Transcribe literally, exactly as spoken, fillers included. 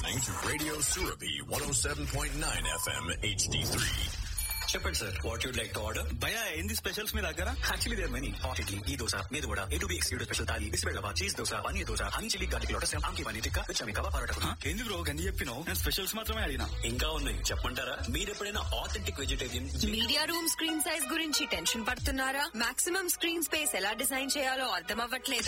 listening to Radio Surabi one oh seven point nine F M H D three. చెప్పండి sir, what you'd like to order? భయా ఏంది specials మీ దగ్గర? Actually there many. Hot idli, ఈ దోశ, మీద కూడా A to be excluded special thali, బిస్బెల్లవా, cheese dosa, paneer dosa, honey chilli garlic lotus, ఆమ్కి paneer tikka, విచమి kebab parotta. ఏంది bro గన్ని చెప్పినావు? నేను స్పెషల్స్ మాత్రమే అడిగినా. ఇంకా ఉన్నాయి చెప్పంటారా? మీరు ఎప్పుడైనా authentic vegetarian media room screen size గురించి టెన్షన్ పడుతున్నారా? మాక్సిమం స్క్రీన్ స్పేస్ ఎలా డిజైన్ చేయాలో అర్థం అవ్వట్లేదా?